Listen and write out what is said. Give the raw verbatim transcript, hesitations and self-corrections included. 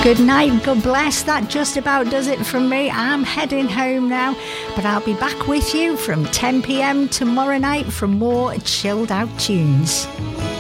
Good night, God bless. That just about does it from me. I'm heading home now, but I'll be back with you from ten p.m. tomorrow night for more chilled out tunes.